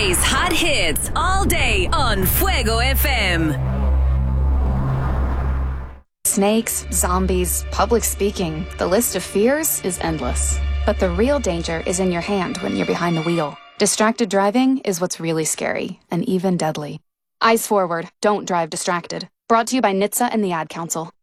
UK's hot hits all day on Fuego FM. Snakes, zombies, public speaking. The list of fears is endless. But the real danger is in your hand when you're behind the wheel. Distracted driving is what's really scary and even deadly. Eyes forward, don't drive distracted. Brought to you by NHTSA and the Ad Council.